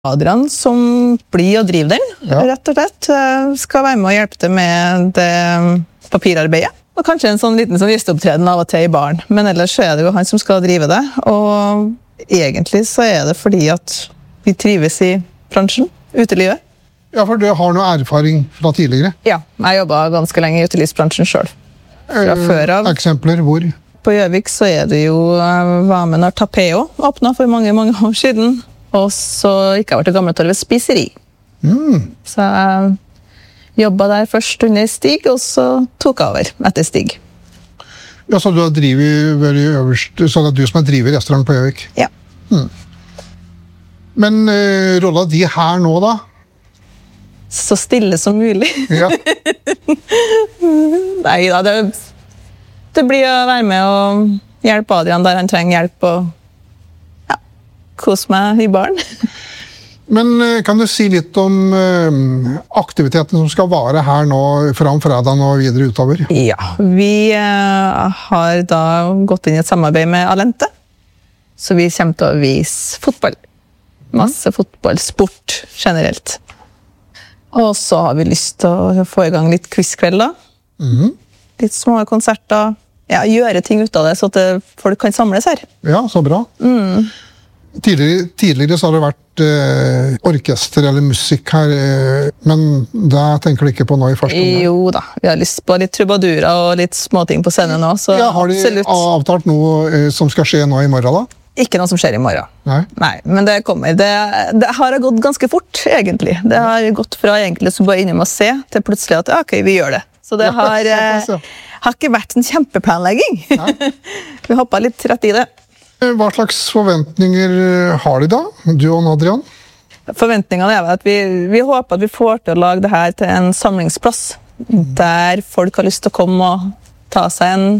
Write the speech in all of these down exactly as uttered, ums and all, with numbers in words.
Adrian som blir og driver den, Ja. rett og slett, skal være med og hjelpe til med det papirarbeidet. Og kanskje en sånn liten sånn gjesteopptreden av og til i baren. Men ellers så er det jo han som skal drive det. Og egentlig så er det fordi at vi trives i bransjen, utelivet. Ja, for du har noe erfaring fra tidligere. Ja, jeg jobbet ganske lenge i utelivsbransjen selv. Fra før av. Eksempler hvor? På Gjøvik så er det jo, jeg var med når Tapeo åpnet for mange, mange år siden. Og så gikk jeg over til Gamletorvet spiseri. Mm. Så jeg jobbet der først under Stig, og så tok jeg over etter Stig. Ja, så du har drivet vel i øverst, så det er du som er driver restaurant på Gjøvik. Ja. Mm. Men uh, rolla de her nå da? Så stille som mulig. Ja. Nei da, det, det blir å være med og hjelpe Adrian der han trenger hjelp, og ja, kos meg i baren. Men uh, kan du si litt om uh, aktiviteten som skal vare her nå fram fredag og videre utover? Ja, vi uh, har da gått inn i et samarbeid med Alente, så vi kommer til å vise fotball. Masse fotball, sport generelt. Og så har vi lyst til å få i gang litt quizkveld da. Mhm. Litt små konserter. Ja, gjøre ting ut av det, så at det, folk kan samles her. Ja, så bra. Mm. Tidligere, tidligere så har det vært eh, orkester eller musikk her, eh, men det tenker du ikke på nå i første omgang? Jo da, vi har lyst på litt trubadurer og litt småting på scenen nå, så Ja, har de absolutt. avtalt noe eh, som skal skje nå i morgen da? Ikke noe som skjer i morgen. Nei. Nei, men det kommer. Det, det har gått ganske fort, egentlig. Det har gått fra egentlig så bare innom å se, til plutselig at, ja, ok, vi gjør det. Så det Ja, har, eh, såpass, ja. har ikke vært en kjempeplanlegging. Nei. Vi hoppet litt rett i det. Eh, Hva slags forventninger eh, har de da, du og Adrian? Forventningene er vel at vi, vi håper at vi får til å lage det her til en samlingsplass, der folk har lyst til å komme og ta seg en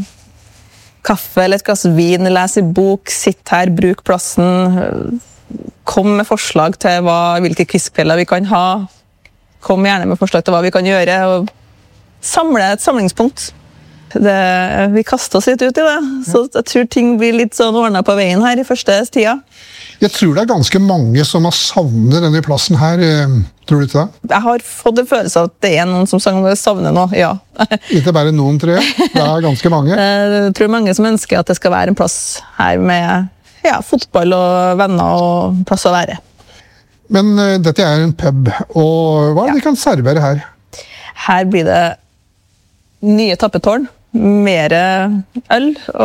kaffe eller et glass vin, lese bok, sitte her, bruk plassen, kom med forslag til hva, hvilke quizkvelder vi kan ha, kom gjerne med forslag til hva vi kan gjøre, og samle et samlingspunkt. Det, vi kaster oss litt ut i det, så jeg tror ting blir litt sånn ordnet på veien her i første tida. Jeg tror det er ganske mange som har savnet denne plassen her, eh, tror du ikke det? Jeg har fått en følelse av at det er noen som savner nå, ja. Ikke bare noen, tror jeg. Det er ganske mange. Jeg tror mange som ønsker at det skal være en plass her med ja, fotball og venner og plass å være. Men eh, dette er en pub, og hva er det Ja. de kan servere her? Her blir det nye tappetårn, mer øl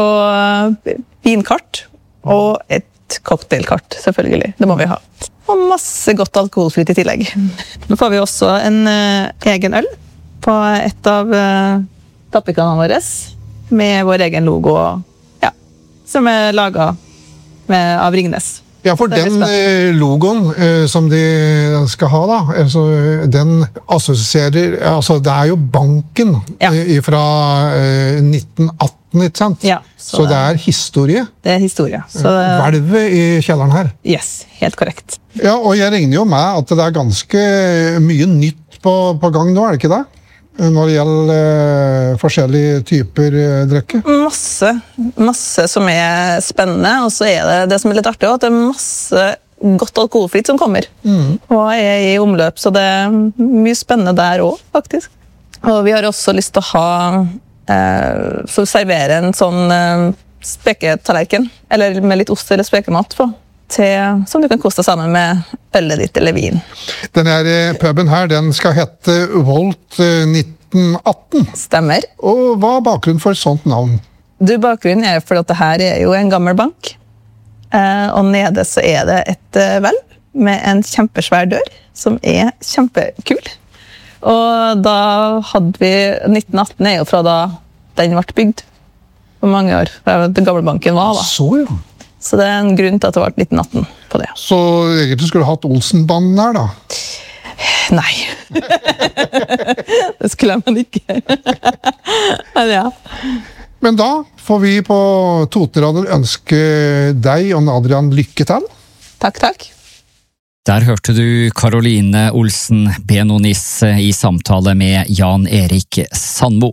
og vinkart, og et cocktailkart, selvfølgelig. Det må vi ha. Og masse godt alkoholfritt i tillegg. Nå får vi også en uh, egen øl på et av uh, tappekanene våre, med vår egen logo, ja, som er laget med, av Ringnes. Ja, for Det er den spennende. eh, logoen eh, som de skal ha da, altså, den assosierer, altså det er jo banken Ja. eh, fra eh, nitten atten, ikke sant? Ja, så, så det er historie. Det er historie. Så det, Hvelvet i kjelleren her. yes, helt korrekt. Ja, og jeg regner jo med at det er ganske mye nytt på, på gang nå, er det ikke det? Når det gjelder eh, forskjellige typer eh, drikke. Masse, masse som er spennende, og så er det det som er litt artig også, at det er masse godt alkoholfritt som kommer. Og er i omløp, så det er mye spennende der også, faktisk. Og vi har også lyst til å ha, eh, så servere en sånn eh, speketallerken, eller med litt ost eller spekemat på, til, som du kan koste sammen med ølet ditt eller vin. Denne her, eh, puben her, den skal hete Volt eh, nitten atten. Stemmer. Og hva er bakgrunnen for et sånt navn? Du, bakgrunnen er for at det her er jo en gammel bank, eh, og nede så er det et eh, vel med en kjempesvær dør, som er kjempekul. Og da hadde vi, nitten atten er jo fra da den ble bygd, for mange år, fra den gamle banken var da. Så ja. Så det er en grunn til at det ble nitten atten på det. Så egentlig skulle du hatt Olsenbanden her da? Nei. Det skulle man ikke. Men ja. Men da får vi på Totenradio ønske deg og Adrian lykke til. Takk, takk. Der hørte du Caroline Olsen Benonis i samtale med Jan Erik Sandmo.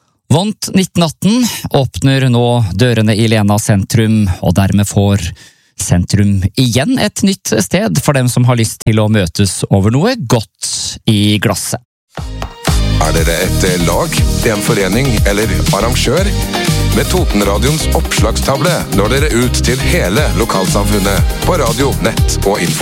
Vont nitten atten åpner nå dørene i Lena sentrum, og dermed får Sentrum igjen et nytt sted for dem som har lyst til å møtes over noe godt i glasset. Er dere et lag, en forening eller arrangør? Med Totenradions oppslagstavle når dere ut til hele lokalsamfunnet på radio, nett og info.